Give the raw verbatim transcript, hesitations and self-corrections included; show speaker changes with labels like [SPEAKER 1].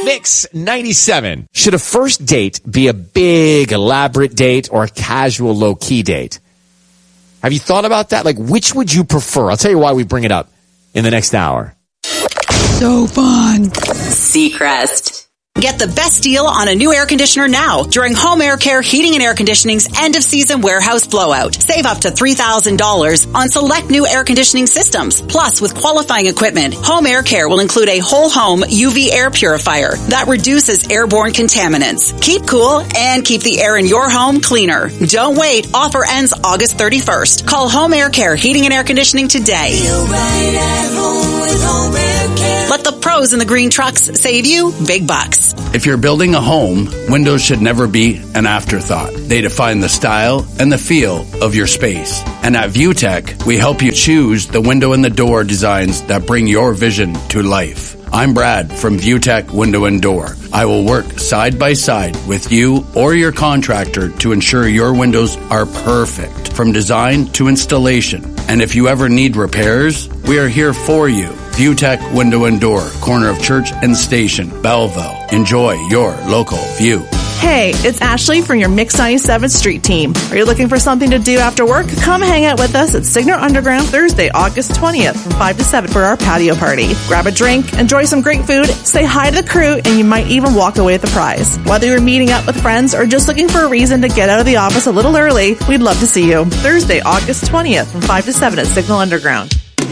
[SPEAKER 1] Mix ninety-seven. Should a first date be a big, elaborate date or a casual, low-key date? Have you thought about that? Like, which would you prefer? I'll tell you why we bring it up in the next hour.
[SPEAKER 2] So fun.
[SPEAKER 3] Seacrest. Get the best deal on a new air conditioner now during Home Air Care Heating and Air Conditioning's end-of-season warehouse blowout. Save up to three thousand dollars on select new air conditioning systems. Plus, with qualifying equipment, Home Air Care will include a whole home U V air purifier that reduces airborne contaminants. Keep cool and keep the air in your home cleaner. Don't wait. Offer ends August thirty-first. Call Home Air Care Heating and Air Conditioning today.
[SPEAKER 4] Feel right at home with Home Air Care.
[SPEAKER 3] Let the pros in the green trucks save you big bucks.
[SPEAKER 5] If you're building a home, windows should never be an afterthought. They define the style and the feel of your space. And at ViewTech, we help you choose the window and the door designs that bring your vision to life. I'm Brad from ViewTech Window and Door. I will work side by side with you or your contractor to ensure your windows are perfect from design to installation. And if you ever need repairs, we are here for you. ViewTech Window and Door, corner of Church and Station, Belleville. Enjoy your local view.
[SPEAKER 6] Hey, it's Ashley from your Mix ninety-seven Street Team. Are you looking for something to do after work? Come hang out with us at Signer Underground Thursday, August twentieth from five to seven for our patio party. Grab a drink, enjoy some great food, say hi to the crew, and you might even walk away with a prize. Whether you're meeting up with friends or just looking for a reason to get out of the office a little early, we'd love to see you. Thursday, August twentieth from five to seven at Signal Underground.